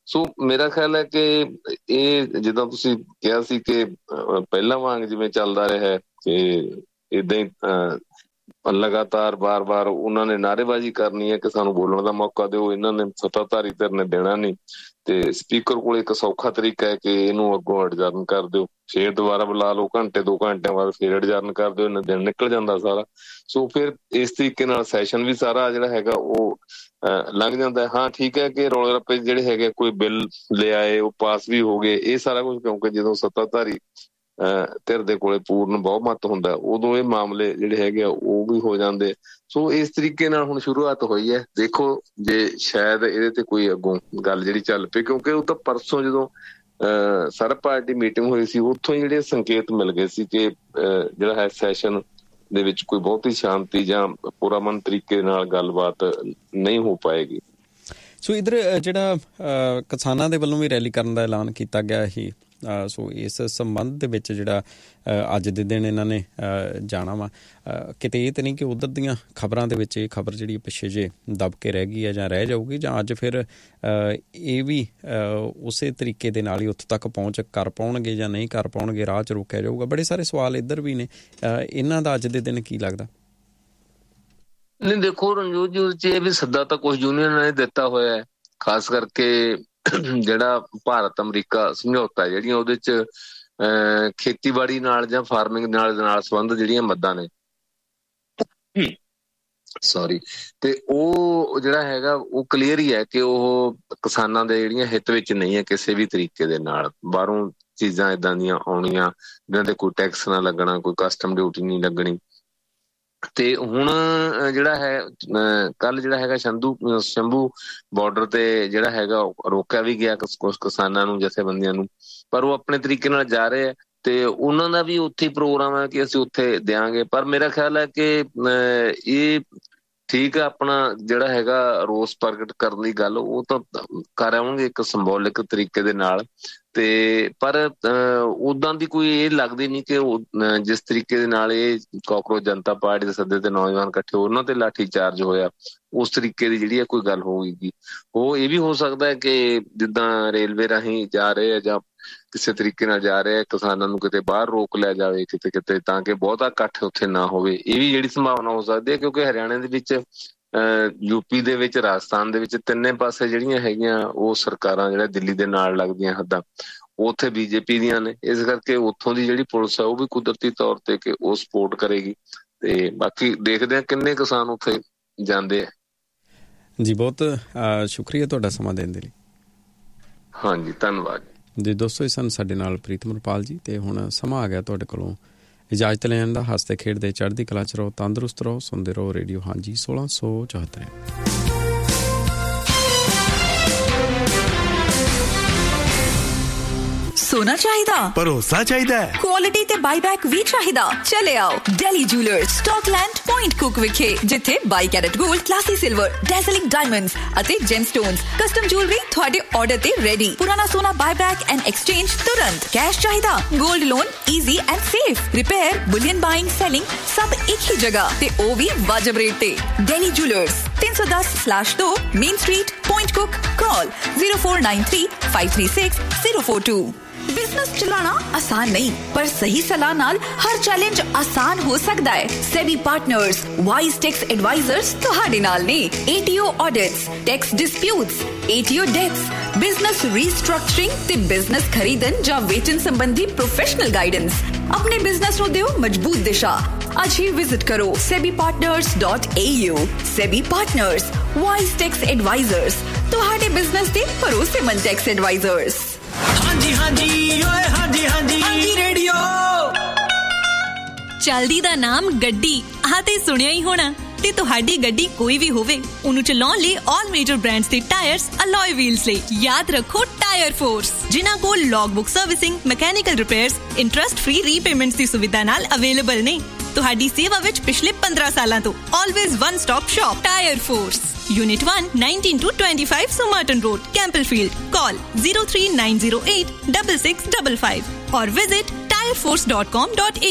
ਸੋ ਮੇਰਾ ਖਿਆਲ ਹੈ ਕਿ ਇਹ ਜਿੱਦਾਂ ਤੁਸੀਂ ਕਿਹਾ ਸੀ ਕਿ ਪਹਿਲਾਂ ਵਾਂਗ ਜਿਵੇਂ ਚੱਲਦਾ ਰਿਹਾ ਕਿ ਏਦਾਂ ਹੀ ਲਗਾਤਾਰ ਬਾਰ-ਬਾਰ ਉਹਨਾਂ ਨੇ ਨਾਅਰੇਬਾਜ਼ੀ ਕਰਨੀ ਹੈ ਕਿ ਸਾਨੂੰ ਬੋਲਣ ਦਾ ਮੌਕਾ ਦਿਓ, ਇਹਨਾਂ ਨੇ ਸੱਤਾਧਾਰੀ ਧਿਰ ਨੇ ਦੇਣਾ ਨਹੀਂ, ਤੇ ਸਪੀਕਰ ਕੋਲ ਇੱਕ ਸੌਖਾ ਤਰੀਕਾ ਹੈ ਕਿ ਇਹਨੂੰ ਅੱਗੋਂ ਅਡਜਰਨ ਕਰ ਦਿਓ, ਫੇਰ ਦੁਬਾਰਾ ਬੁਲਾ ਲਓ, ਘੰਟੇ 2 ਘੰਟਿਆਂ ਬਾਅਦ ਫੇਰ ਅਡਜਰਨ ਕਰ ਦਿਓ, ਇਹਨਾਂ ਦਿਨ ਨਿਕਲ ਜਾਂਦਾ ਸਾਰਾ। ਸੋ ਫਿਰ ਇਸ ਤਰੀਕੇ ਨਾਲ ਸੈਸ਼ਨ ਵੀ ਸਾਰਾ ਜਿਹੜਾ ਹੈਗਾ ਉਹ ਲੰਘ ਜਾਂਦਾ। ਹਾਂ ਠੀਕ ਹੈ ਕਿ ਰੌਲੇ ਰੱਪੇ ਜਿਹੜੇ ਹੈਗੇ ਕੋਈ ਬਿੱਲ ਲਿਆਏ ਉਹ ਪਾਸ ਵੀ ਹੋ ਗਏ, ਇਹ ਸਾਰਾ ਕੁਝ ਕਿਉਂਕਿ ਜਦੋਂ ਸੱਤਾਧਾਰੀ ਧਿਰ ਦੇ ਕੋਲੇ ਪੂਰਨ ਬਹੁਮਤ ਹੁੰਦਾ ਉਦੋਂ ਇਹ ਮਾਮਲੇ ਜਿਹੜੇ ਹੈਗੇ ਆ ਉਹ ਵੀ ਹੋ ਜਾਂਦੇ। ਸੋ ਇਸ ਤਰੀਕੇ ਨਾਲ ਹੁਣ ਸ਼ੁਰੂਆਤ ਹੋਈ ਹੈ, ਦੇਖੋ ਜੇ ਸ਼ਾਇਦ ਇਹਦੇ ਤੇ ਕੋਈ ਅੱਗੋਂ ਗੱਲ ਜਿਹੜੀ ਚੱਲ ਪਈ, ਕਿਉਂਕਿ ਉਹ ਤਾਂ ਪਰਸੋਂ ਜਦੋਂ ਸਰਬ ਪਾਰਟੀ ਮੀਟਿੰਗ ਹੋਈ ਸੀ ਉੱਥੋਂ ਹੀ ਜਿਹੜੇ ਸੰਕੇਤ ਮਿਲ ਗਏ ਸੀ ਕਿ ਜਿਹੜਾ ਹੈ ਸੈਸ਼ਨ ਦੇ ਵਿੱਚ ਕੋਈ ਬਹੁਤੀ ਸ਼ਾਂਤੀ ਜਾਂ ਪੁਰਅਮਨ ਤਰੀਕੇ ਨਾਲ ਗੱਲਬਾਤ ਨਹੀਂ ਹੋ ਪਾਏਗੀ।
ਸੋ ਇੱਧਰ ਜਿਹੜਾ ਕਿਸਾਨਾਂ ਦੇ ਵੱਲੋਂ ਵੀ ਰੈਲੀ ਕਰਨ ਦਾ ਐਲਾਨ ਕੀਤਾ ਗਿਆ ਸੀ, ਸੋ ਇਸ ਸੰਬੰਧ ਦੇ ਵਿੱਚ ਜਿਹੜਾ ਅੱਜ ਦੇ ਦਿਨ ਇਹਨਾਂ ਨੇ ਜਾਣਾ ਵਾ, ਕਿਤੇ ਇਹ ਤਾਂ ਨਹੀਂ ਕਿ ਉੱਧਰ ਦੀਆਂ ਖਬਰਾਂ ਦੇ ਵਿੱਚ ਇਹ ਖਬਰ ਜਿਹੜੀ ਪਿੱਛੇ ਜੇ ਦਬ ਕੇ ਰਹਿ ਗਈ ਹੈ ਜਾਂ ਰਹਿ ਜਾਊਗੀ, ਜਾਂ ਅੱਜ ਫਿਰ ਇਹ ਵੀ ਉਸੇ ਤਰੀਕੇ ਦੇ ਨਾਲ ਹੀ ਉੱਥੋਂ ਤੱਕ ਪਹੁੰਚ ਕਰ ਪਾਉਣਗੇ ਜਾਂ ਨਹੀਂ ਕਰ ਪਾਉਣਗੇ, ਰਾਹ 'ਚ ਰੋਕਿਆ ਜਾਊਗਾ? ਬੜੇ ਸਾਰੇ ਸਵਾਲ ਇੱਧਰ ਵੀ ਨੇ, ਇਹਨਾਂ ਦਾ ਅੱਜ ਦੇ ਦਿਨ ਕੀ ਲੱਗਦਾ?
ਨਹੀਂ ਦੇਖੋ ਰਣਜੋਤ ਜੀ, ਉਹਦੇ 'ਚ ਇਹ ਵੀ ਸੱਦਾ ਤਾਂ ਕੁਝ ਯੂਨੀਅਨ ਨੇ ਦਿੱਤਾ ਹੋਇਆ ਹੈ, ਖਾਸ ਕਰਕੇ ਜਿਹੜਾ ਭਾਰਤ ਅਮਰੀਕਾ ਸਮਝੌਤਾ ਜਿਹੜੀਆਂ ਉਹਦੇ 'ਚ ਖੇਤੀਬਾੜੀ ਨਾਲ ਜਾਂ ਫਾਰਮਿੰਗ ਨਾਲ ਸੰਬੰਧ ਜਿਹੜੀਆਂ ਮੱਦਾਂ ਨੇ ਤੇ ਉਹ ਜਿਹੜਾ ਹੈਗਾ ਉਹ ਕਲੀਅਰ ਹੀ ਹੈ ਕਿ ਉਹ ਕਿਸਾਨਾਂ ਦੇ ਜਿਹੜੀਆਂ ਹਿੱਤ ਵਿੱਚ ਨਹੀਂ ਹੈ ਕਿਸੇ ਵੀ ਤਰੀਕੇ ਦੇ ਨਾਲ। ਬਾਹਰੋਂ ਚੀਜ਼ਾਂ ਏਦਾਂ ਦੀਆਂ ਆਉਣੀਆਂ ਜਿਹਨਾਂ ਤੇ ਕੋਈ ਟੈਕਸ ਨਾ ਲੱਗਣਾ, ਕੋਈ ਕਸਟਮ ਡਿਊਟੀ ਨਹੀਂ ਲੱਗਣੀ। ਤੇ ਹੁਣ ਜਿਹੜਾ ਹੈ ਕੱਲ ਜਿਹੜਾ ਹੈਗਾ ਸ਼ੰਭੂ ਬਾਰਡਰ ਤੇ ਜਿਹੜਾ ਹੈਗਾ ਰੋਕਿਆ ਵੀ ਗਿਆ ਕੁਛ ਕਿਸਾਨਾਂ ਨੂੰ, ਜਥੇਬੰਦੀਆਂ ਨੂੰ, ਪਰ ਉਹ ਆਪਣੇ ਤਰੀਕੇ ਨਾਲ ਜਾ ਰਹੇ ਆ ਤੇ ਉਹਨਾਂ ਦਾ ਵੀ ਉੱਥੇ ਪ੍ਰੋਗਰਾਮ ਹੈ ਕਿ ਅਸੀਂ ਉੱਥੇ ਦਿਆਂਗੇ। ਪਰ ਮੇਰਾ ਖਿਆਲ ਹੈ ਕਿ ਇਹ ਠੀਕ ਆ, ਆਪਣਾ ਜਿਹੜਾ ਹੈਗਾ ਰੋਸ ਪ੍ਰਗਟ ਕਰਨ ਦੀ ਗੱਲ ਉਹ ਤਾਂ ਕਰ ਆਉਣਗੇ ਇੱਕ ਸਿੰਬੋਲਿਕ ਤਰੀਕੇ ਦੇ ਨਾਲ, ਤੇ ਪਰ ਉਦਾਂ ਦੀ ਕੋਈ ਇਹ ਲੱਗਦੀ ਨਹੀਂ ਕਿ ਜਿਸ ਤਰੀਕੇ ਦੇ ਨਾਲ ਇਹ ਕਾਕਰੋਚ ਜਨਤਾ ਪਾਰਟੀ ਦੇ ਸੱਦੇ ਤੇ ਨੌਜਵਾਨ ਇਕੱਠੇ ਉਹਨਾਂ ਤੇ ਲਾਠੀ ਚਾਰਜ ਹੋਇਆ, ਉਸ ਤਰੀਕੇ ਦੀ ਜਿਹੜੀ ਹੈ ਕੋਈ ਗੱਲ ਹੋਵੇਗੀ। ਉਹ ਇਹ ਵੀ ਹੋ ਸਕਦਾ ਹੈ ਕਿ ਜਿੱਦਾਂ ਰੇਲਵੇ ਰਾਹੀਂ ਜਾ ਰਹੇ ਆ ਜਾਂ ਕਿਸੇ ਤਰੀਕੇ ਨਾਲ ਜਾ ਰਹੇ ਆ, ਕਿਸਾਨਾਂ ਨੂੰ ਕਿਤੇ ਬਾਹਰ ਰੋਕ ਲਿਆ ਜਾਵੇ ਕਿਤੇ ਤਾਂ ਕਿ ਬਹੁਤਾ ਇਕੱਠ ਉੱਥੇ ਨਾ ਹੋਵੇ, ਇਹ ਵੀ ਜਿਹੜੀ ਸੰਭਾਵਨਾ ਹੋ ਸਕਦੀ ਹੈ। ਕਿਉਂਕਿ ਹਰਿਆਣੇ ਦੇ ਵਿੱਚ, ਯੂਪੀ ਦੇ ਵਿੱਚ, ਰਾਜਸਥਾਨ ਦੇ ਵਿੱਚ ਤਿੰਨੇ ਪਾਸੇ ਜਿਹੜੀਆਂ ਹੈਗੀਆਂ ਉਹ ਸਰਕਾਰਾਂ ਜਿਹੜਾ ਦਿੱਲੀ ਦੇ ਨਾਲ ਲੱਗਦੀਆਂ ਹੱਦਾਂ ਉੱਥੇ ਬੀਜੇਪੀ ਦੀਆਂ ਨੇ, ਇਸ ਕਰਕੇ ਉੱਥੋਂ ਦੀ ਜਿਹੜੀ ਪੁਲਿਸ ਆ ਉਹ ਵੀ ਕੁਦਰਤੀ ਤੌਰ ਤੇ ਕਿ ਉਹ ਸਪੋਰਟ ਕਰੇਗੀ। ਤੇ ਬਾਕੀ ਦੇਖਦੇ ਹਾਂ ਕਿੰਨੇ ਕਿਸਾਨ ਉੱਥੇ ਜਾਂਦੇ ਆ।
ਜੀ ਬਹੁਤ ਸ਼ੁਕਰੀਆ ਤੁਹਾਡਾ ਸਮਾਂ ਦੇਣ ਦੇ ਲਈ।
ਹਾਂਜੀ ਧੰਨਵਾਦ
ਜੀ। ਦੋਸਤੋ, ਇਹ ਸਨ ਸਾਡੇ ਨਾਲ ਪ੍ਰੀਤਮ ਰੁਪਾਲ ਜੀ, ਤੇ ਹੁਣ ਸਮਾਂ ਆ ਗਿਆ ਤੁਹਾਡੇ ਕੋਲੋਂ ਇਜਾਜ਼ਤ ਲੈਣ ਦਾ। ਹੱਸਦੇ ਖੇਡਦੇ ਚੜ੍ਹਦੀ ਕਲਾ 'ਚ ਰਹੋ, ਤੰਦਰੁਸਤ ਰਹੋ, ਸੁਣਦੇ ਰਹੋ ਰੇਡੀਓ ਹਾਂਜੀ 1674।
सोना चाहिदा,
भरोसा चाहिदा,
क्वालिटी ते बाईबैक भी चाहिदा। चले आओ daily jewellers Scotland point cook विखे, जिथे 22 carat gold, classy silver, डैज़लिंग diamonds अते जेमस्टोन्स, कस्टम ज्वेलरी थोड़े ऑर्डर ते रेडी। पुराना सोना बाईबैक एंड एक्सचेंज तुरंत। कैश चाहिदा, gold loan easy and safe. Repair, Boolean buying, selling सब एक ही जगह ते ओ भी वाजिब रेट ते। Daily jewellers 310/2 main street, point cook. Call 0493 536 042। Business चलाना आसान नहीं, पर सही सलाह नाल हर चैलेंज आसान हो सकता है। SEBI partners wise tax advisers तुहाडे नाल ने। ATO audits, tax disputes, ATO dates, business restructuring ते बिजनेस खरीदन जां वेचन संबंधी प्रोफेशनल गाइडेंस। अपने बिजनेस नु दियो मजबूत दिशा। आज ही विजिट करो sebipartners.au। SEBI partners wise tax advisers, तुहाडे बिजनेस दे भरोसेमंद टैक्स एडवाइजर्स।
ਹਾਂਜੀ ਹਾਂਜੀ ਓਏ ਹਾਂਜੀ ਹਾਂਜੀ ਹਾਂਜੀ ਰੇਡੀਓ।
ਚਲਦੀ ਦਾ ਨਾਮ ਗੱਡੀ, ਆਹ ਤੇ ਸੁਣਿਆ ਹੀ ਹੋਣਾ। ਤੇ ਤੁਹਾਡੀ ਗੱਡੀ ਕੋਈ ਵੀ ਹੋਵੇ, ਉਹਨੂੰ ਚਲਾਉਣ ਲਈ ਆਲ ਮੇਜਰ ਬ੍ਰਾਂਡਸ ਦੇ ਟਾਇਰਸ, ਅਲੋਏ ਵੀਲਸ ਲਈ ਯਾਦ ਰੱਖੋ ਟਾਇਰ ਫੋਰਸ, ਜਿਨ੍ਹਾਂ ਕੋਲ ਲੌਗਬੁੱਕ servicing, mechanical repairs, interest free repayments ਦੀ ਸੁਵਿਧਾ ਨਾਲ ਅਵੇਲੇਬਲ ਨੇ। ਤੁਹਾਡੀ ਸੇਵਾ ਵਿੱਚ ਪਿਛਲੇ 15 ਸਾਲਾਂ ਤੋਂ always one stop shop tyre force. Unit 1, 19-25 Somerton Road, Campbellfield. Call 03908 6655 or visit tireforce.com.au.